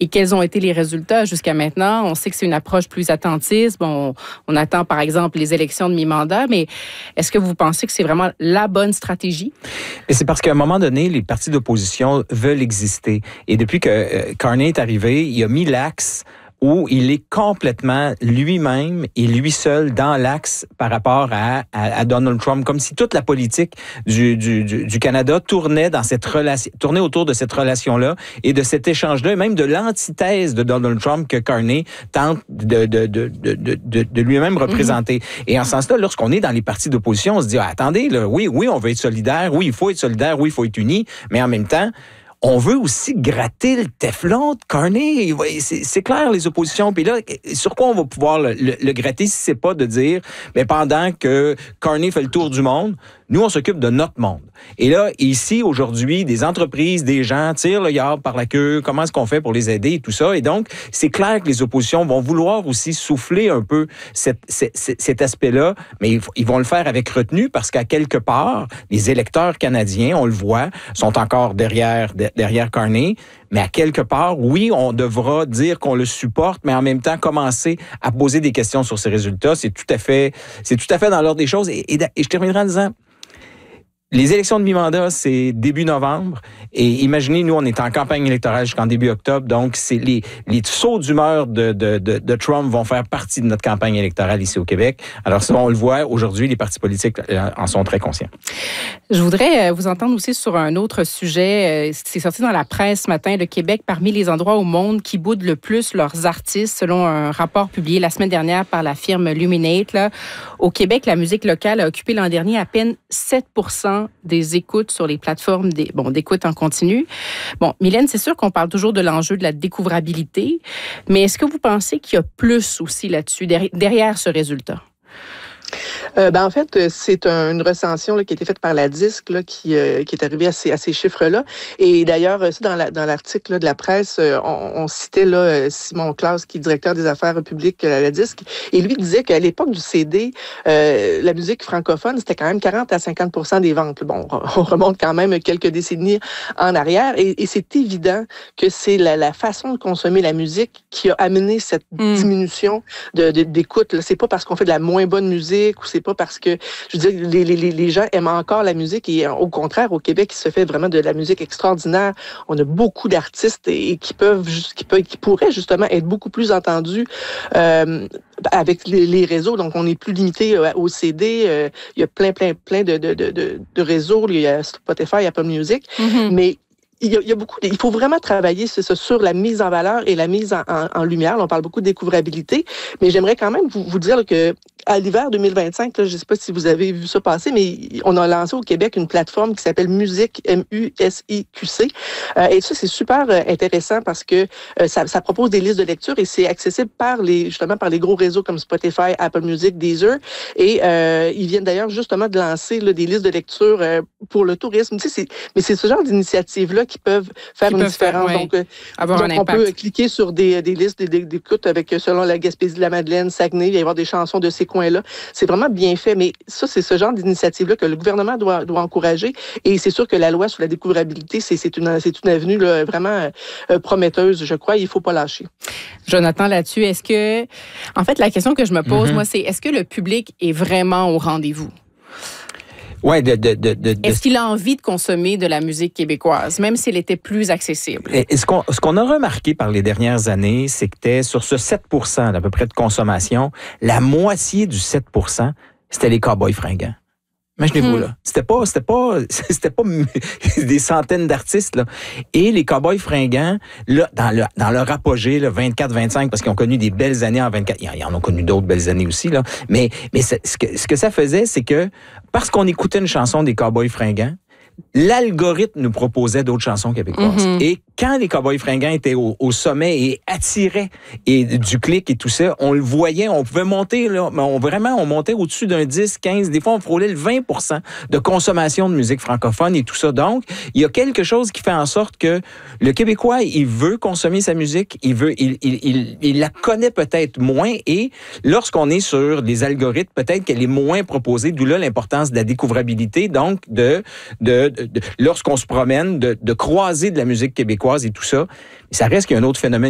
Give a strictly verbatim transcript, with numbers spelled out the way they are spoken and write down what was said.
Et quels ont été les résultats jusqu'à maintenant? On sait que c'est une approche plus attentiste. Bon, on, on attend, par exemple, les élections de mi-mandat, mais est-ce que vous pensez que c'est vraiment la bonne stratégie? Et c'est parce qu'à un moment donné, les partis d'opposition veulent exister. Et depuis que euh, Carney est arrivé, il a mis l'axe où il est complètement lui-même et lui seul dans l'axe par rapport à, à, à Donald Trump, comme si toute la politique du, du, du, du Canada tournait dans cette relation, tournait autour de cette relation-là et de cet échange-là, et même de l'antithèse de Donald Trump que Carney tente de, de, de, de, de, de lui-même représenter. Mm-hmm. Et en ce sens-là, lorsqu'on est dans les partis d'opposition, on se dit, ah, attendez, là, oui, oui, on veut être solidaire, oui, il faut être solidaire, oui, il faut être uni, mais en même temps, on veut aussi gratter le téflon de Carney. C'est, c'est clair, les oppositions. Puis là, sur quoi on va pouvoir le, le, le gratter si c'est pas de dire, mais pendant que Carney fait le tour du monde, nous, on s'occupe de notre monde. Et là, ici, aujourd'hui, des entreprises, des gens tirent le yard par la queue. Comment est-ce qu'on fait pour les aider et tout ça? Et donc, c'est clair que les oppositions vont vouloir aussi souffler un peu cette, cette, cet aspect-là, mais ils vont le faire avec retenue parce qu'à quelque part, les électeurs canadiens, on le voit, sont encore derrière, derrière Carney. Mais à quelque part, oui, on devra dire qu'on le supporte, mais en même temps, commencer à poser des questions sur ces résultats, c'est tout à fait, c'est tout à fait dans l'ordre des choses. Et, et, et je terminerai en disant, les élections de mi-mandat, c'est début novembre. Et imaginez, nous, on est en campagne électorale jusqu'en début octobre. Donc, c'est les, les sauts d'humeur de, de, de, de Trump vont faire partie de notre campagne électorale ici au Québec. Alors, ça, on le voit aujourd'hui, les partis politiques en sont très conscients. Je voudrais vous entendre aussi sur un autre sujet. C'est sorti dans la presse ce matin. Le Québec, parmi les endroits au monde qui boudent le plus leurs artistes, selon un rapport publié la semaine dernière par la firme Luminate. Là, au Québec, la musique locale a occupé l'an dernier à peine sept pour cent des écoutes sur les plateformes des, bon, d'écoute en continu. Bon, Mylène, c'est sûr qu'on parle toujours de l'enjeu de la découvrabilité, mais est-ce que vous pensez qu'il y a plus aussi là-dessus, derrière ce résultat? Euh, ben en fait, c'est un, une recension là, qui a été faite par la Disque là, qui, euh, qui est arrivée à ces, à ces chiffres-là. Et d'ailleurs, ça, dans, la, dans l'article là, de la presse, on, on citait là, Simon Claus, qui est directeur des affaires publiques à la Disque, et lui disait qu'à l'époque du C D, euh, la musique francophone, c'était quand même quarante à cinquante pour cent des ventes. Bon, on remonte quand même quelques décennies en arrière, et, et c'est évident que c'est la, la façon de consommer la musique qui a amené cette mmh. diminution de, de, d'écoute. Là. C'est pas parce qu'on fait de la moins bonne musique, ou c'est pas parce que, je veux dire, les, les, les gens aiment encore la musique, et au contraire, au Québec, il se fait vraiment de la musique extraordinaire. On a beaucoup d'artistes et, et qui peuvent, qui peuvent, qui pourraient justement être beaucoup plus entendus euh, avec les, les réseaux. Donc, on n'est plus limité euh, au C D. Euh, il y a plein, plein, plein de, de, de, de, de réseaux. Il y a Spotify, Apple Music. Mm-hmm. Mais Il y, a, il y a beaucoup. De, il faut vraiment travailler c'est ça, sur la mise en valeur et la mise en, en, en lumière. Là, on parle beaucoup de découvrabilité, mais j'aimerais quand même vous, vous dire là, que à l'hiver deux mille vingt-cinq, là, je ne sais pas si vous avez vu ça passer, mais on a lancé au Québec une plateforme qui s'appelle Musique, M U S I Q C. Euh, et ça, c'est super euh, intéressant parce que euh, ça, ça propose des listes de lecture et c'est accessible par les justement par les gros réseaux comme Spotify, Apple Music, Deezer. Et euh, ils viennent d'ailleurs justement de lancer là, des listes de lecture euh, pour le tourisme. Tu sais, c'est, mais c'est ce genre d'initiative-là qui peuvent faire qui une peuvent différence. Faire, ouais, donc, avoir donc un on impact. peut cliquer sur des, des listes d'écoute avec, selon la Gaspésie de la Madeleine, Saguenay, il va y avoir des chansons de ces coins-là. C'est vraiment bien fait, mais ça, c'est ce genre d'initiative-là que le gouvernement doit, doit encourager. Et c'est sûr que la loi sur la découvrabilité, c'est, c'est, une, c'est une avenue là, vraiment euh, prometteuse, je crois. Il ne faut pas lâcher. Jonathan, là-dessus, est-ce que... En fait, la question que je me pose, mm-hmm. moi, c'est est-ce que le public est vraiment au rendez-vous? Ouais, de, de, de, de, Est-ce qu'il a envie de consommer de la musique québécoise, même s'il était plus accessible? Et ce qu'on, ce qu'on a remarqué par les dernières années, c'est que c'était sur ce sept pour cent d'à peu près de consommation, la moitié du sept pour cent, c'était les cow-boys fringants. Imaginez-vous, hmm. là. C'était pas, c'était pas, c'était pas des centaines d'artistes, là. Et les cow-boys fringants, là, dans, le, dans leur apogée, là, vingt-quatre vingt-cinq, parce qu'ils ont connu des belles années en vingt-quatre, ils en ont connu d'autres belles années aussi, là. Mais, mais ce que, ce que ça faisait, c'est que, parce qu'on écoutait une chanson des cow-boys fringants, l'algorithme nous proposait d'autres chansons québécoises. Mm-hmm. Et quand les Cowboys fringants étaient au, au sommet et attiraient et du clic et tout ça, on le voyait, on pouvait monter, là, on, vraiment, on montait au-dessus d'un dix, quinze, des fois, on frôlait le vingt pour cent de consommation de musique francophone et tout ça. Donc, il y a quelque chose qui fait en sorte que le Québécois, il veut consommer sa musique, il veut, il, il, il, il la connaît peut-être moins et lorsqu'on est sur des algorithmes, peut-être qu'elle est moins proposée, d'où là l'importance de la découvrabilité, donc de, de, de, de lorsqu'on se promène, de, de croiser de la musique québécoise et tout ça. Ça reste qu'il y a un autre phénomène